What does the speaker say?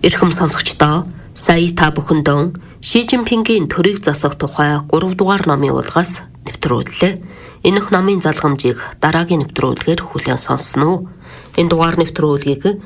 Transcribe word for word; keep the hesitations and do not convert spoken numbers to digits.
Эрхэм сонсогчдоо, сая та бүхэндөө Ши Жинпингийн төрийг засах тухай гурав дугаар номын уулгаас нэвтрүүллээ. Энэх номын залгамжийг дараагийн нэвтрүүлгээр хүлээн сонсноо. Энэ дугаар нэвтрүүлгийг